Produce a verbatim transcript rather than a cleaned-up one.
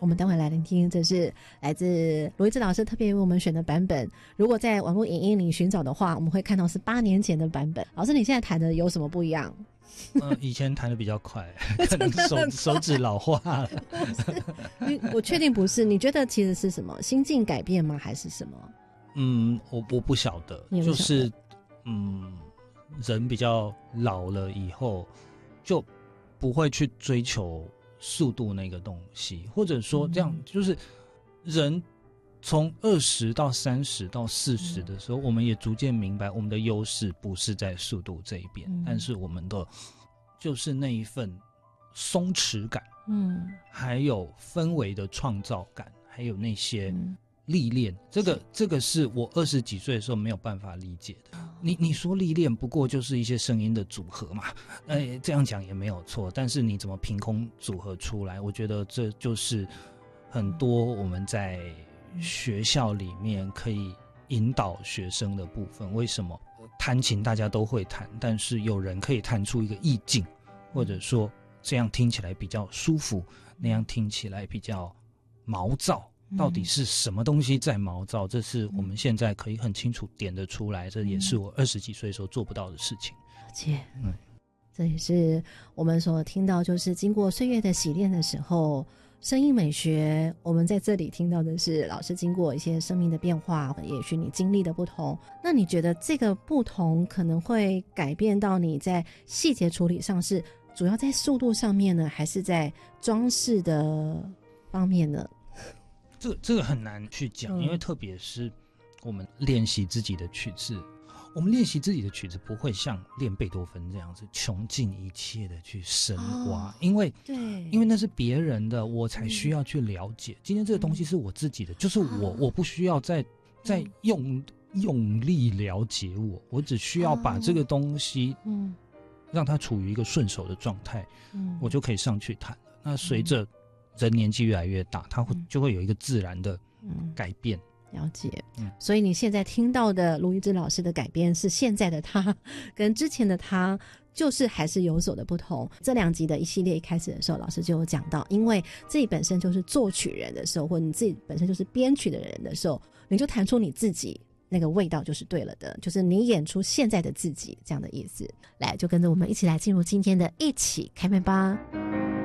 我们待会来聆听，这是来自罗一智老师特别为我们选的版本。如果在网络影音里寻找的话，我们会看到是八年前的版本。老师，你现在弹的有什么不一样？ 呃，以前弹的比较快，可能手手指老化了。 你我确定不是？你觉得其实是什么？心境改变吗？还是什么？ 嗯，我我不晓得， 不晓得就是嗯，人比较老了以后，就不会去追求速度那个东西，或者说这样，嗯、就是人从二十到三十到四十的时候，嗯、我们也逐渐明白，我们的优势不是在速度这一边，嗯、但是我们的就是那一份松弛感，嗯，还有氛围的创造感，还有那些。嗯历练，这个这个是我二十几岁的时候没有办法理解的。你你说历练不过就是一些声音的组合嘛，哎，这样讲也没有错。但是你怎么凭空组合出来？我觉得这就是很多我们在学校里面可以引导学生的部分。为什么弹琴大家都会弹，但是有人可以弹出一个意境，或者说这样听起来比较舒服，那样听起来比较毛躁。到底是什么东西在毛躁？这是我们现在可以很清楚点得出来，这也是我二十几岁的时候做不到的事情。 了解，嗯，这也是我们所听到，就是经过岁月的洗练的时候，声音美学，我们在这里听到的是老师经过一些生命的变化，也许你经历的不同。那你觉得这个不同可能会改变到你在细节处理上，是主要在速度上面呢，还是在装饰的方面呢？ 这个这个很难去讲，因为特别是我们练习自己的曲子，我们练习自己的曲子不会像练贝多芬这样子穷尽一切的去深挖，哦、因为对， 因为那是别人的，我才需要去了解。嗯、今天这个东西是我自己的，嗯、就是我，我不需要再再用、嗯、用力了解我，我只需要把这个东西，嗯，让它处于一个顺手的状态，嗯，我就可以上去弹了。那随着人年纪越来越大，他会就会有一个自然的改变。 嗯、了解、嗯，所以你现在听到的卢一智老师的改编是现在的他跟之前的他就是还是有所的不同。这两集的一系列一开始的时候，老师就有讲到，因为自己本身就是作曲人的时候，或者你自己本身就是编曲的人的时候，你就弹出你自己那个味道就是对了的，就是你演出现在的自己这样的意思。来，就跟着我们一起来进入今天的一起开麦吧。